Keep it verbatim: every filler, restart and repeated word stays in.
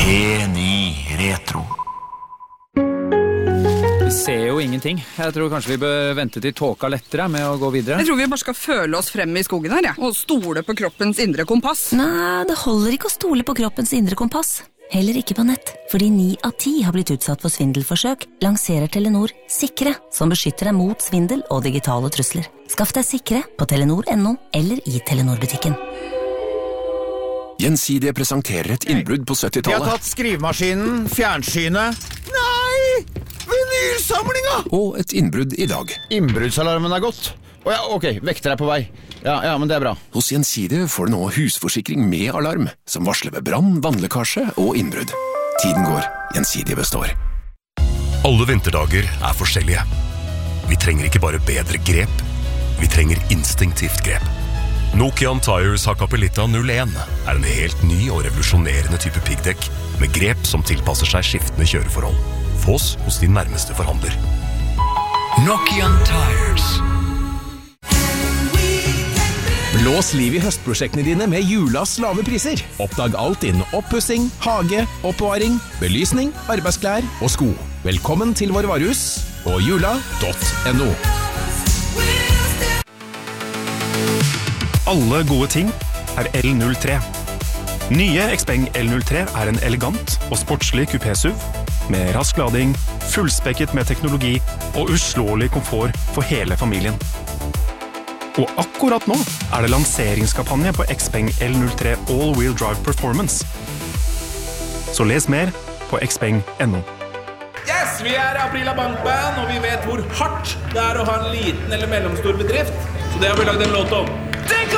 Ren retro. Vi ser jo ingenting. Jeg tror kanskje vi bør vente til tåka lettere med å gå videre. Jeg tror vi bare skal føle oss frem i skogen her, ja. Og stole på kroppens indre kompass. Nei, det holder ikke å stole på kroppens indre kompass. Heller ikke på nett, fordi ni av ti har blitt utsatt for svindelforsøk, lanserer Telenor Sikre, som beskytter deg mot svindel og digitale trusler. Skaff deg Sikre på telenor punktum no eller i Telenor-butikken. Gjensidige presenterer et innbrudd på syttitallet. De har tatt skrivemaskinen, fjernsynet. Nei! Vinylsamlinga! Og et innbrudd i dag. Innbruddsalarmen er gått. Å ja, ok, vekter er på vei. Ja, ja, men det er bra. Hos Gjensidige får du nå husforsikring med alarm, som varsler ved brann, vannlekkasje og innbrudd. Tiden går, Gjensidige består. Alle vinterdager er forskjellige. Vi trenger ikke bare bedre grep, vi trenger instinktivt grep. Nokian Tires Hakkapeliitta null en er en helt ny og revolusjonerende type piggdekk med grep som tilpasser seg skiftende kjøreforhold. Fås hos din nærmeste forhandler. Nokian Tires. Blås liv i høstprosjektene dine med Julas lave priser. Oppdag alt innen oppussing, hage, oppbevaring, belysning, arbeidsklær og sko. Velkommen til vår varehus på jula punktum no. Alle gode ting er L null tre. Nye Xpeng L null tre er en elegant og sportslig kupé-S U V med rask lading, fullspekket med teknologi og uslåelig komfort for hele familien. Og akkurat nå er det lanseringskampanje på Xpeng L null tre All-Wheel Drive Performance. Så les mer på xpeng punktum no. Yes, vi er Aprila Bankband, og vi vet hvor hardt det er å ha en liten eller mellomstor bedrift. Så det har vi lagd en låt om.